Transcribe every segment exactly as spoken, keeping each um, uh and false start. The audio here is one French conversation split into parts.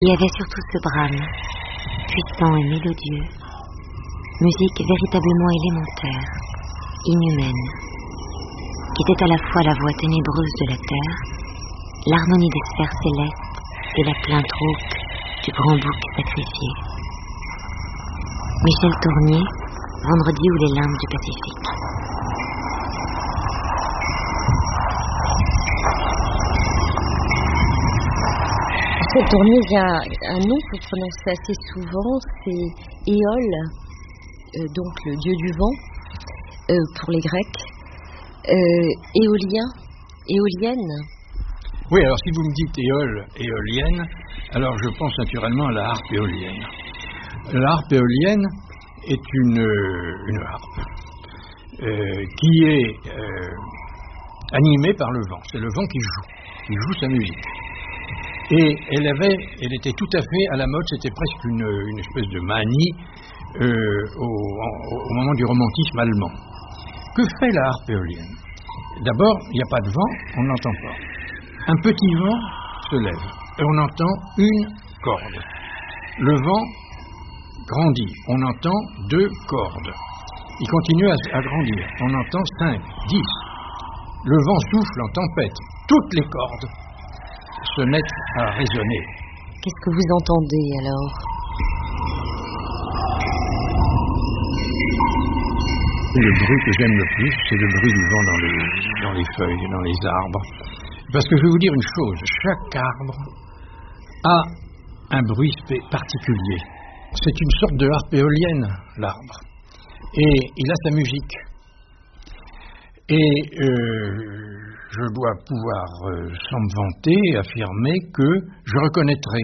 y avait surtout ce brame, puissant et mélodieux, musique véritablement élémentaire, inhumaine, qui était à la fois la voix ténébreuse de la terre, l'harmonie des sphères célestes et la plainte rauque du grand bouc sacrifié. Michel Tournier, Vendredi ou les limbes du Pacifique. Michel Tournier, il y a un nom que vous prononcez assez souvent, c'est Éole, euh, donc le dieu du vent, euh, pour les Grecs. Euh, éolien, éolienne. Oui, alors si vous me dites éole, éolienne, alors je pense naturellement à la harpe éolienne. La harpe éolienne est une, une harpe euh, qui est euh, animée par le vent. C'est le vent qui joue, qui joue sa musique. Et elle avait, elle était tout à fait à la mode, c'était presque une, une espèce de manie euh, au, au, au moment du romantisme allemand. Que fait la harpe éolienne? D'abord, il n'y a pas de vent, on n'entend pas. Un petit vent se lève et on entend une corde. Le vent grandit, on entend deux cordes. Il continue à, à grandir, on entend cinq, dix. Le vent souffle en tempête, toutes les cordes se mettent à résonner. Qu'est-ce que vous entendez alors? Le bruit que j'aime le plus, c'est le bruit du vent dans les, dans les feuilles, dans les arbres. Parce que je vais vous dire une chose, chaque arbre a un bruit particulier. C'est une sorte de harpe éolienne, l'arbre. Et il a sa musique. Et euh, je dois pouvoir, euh, sans me vanter, affirmer que je reconnaîtrai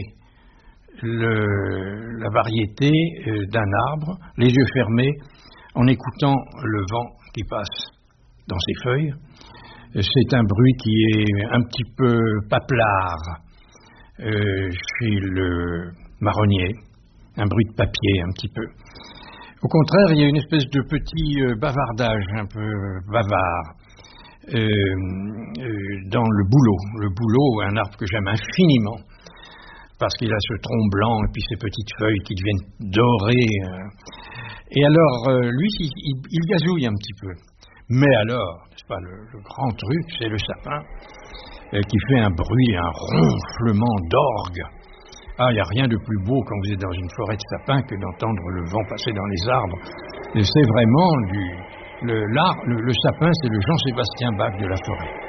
le, la variété euh, d'un arbre, les yeux fermés, en écoutant le vent qui passe dans ses feuilles. C'est un bruit qui est un petit peu paplard euh, chez le marronnier, un bruit de papier un petit peu. Au contraire, il y a une espèce de petit euh, bavardage un peu bavard euh, euh, dans le bouleau. Le bouleau, un arbre que j'aime infiniment, parce qu'il a ce tronc blanc et puis ces petites feuilles qui deviennent dorées. Euh. Et alors, euh, lui, il, il, il gazouille un petit peu. Mais alors, n'est-ce pas, le, le grand truc, c'est le sapin euh, qui fait un bruit, un ronflement d'orgue. Ah, il n'y a rien de plus beau quand vous êtes dans une forêt de sapins que d'entendre le vent passer dans les arbres. Et c'est vraiment du... Le, l'ar, le, le sapin, c'est le Jean-Sébastien Bach de la forêt.